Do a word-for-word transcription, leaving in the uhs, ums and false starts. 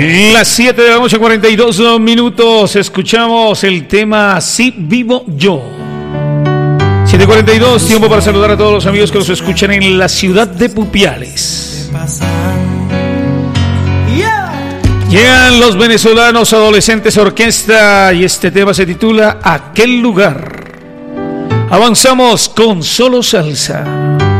Las siete de la noche, cuarenta y dos minutos. Escuchamos el tema Si Vivo Yo. siete cuarenta y dos, tiempo para saludar a todos los amigos que nos escuchan en la ciudad de Pupiales. Llegan los venezolanos adolescentes orquesta y este tema se titula Aquel Lugar. Avanzamos con solo salsa.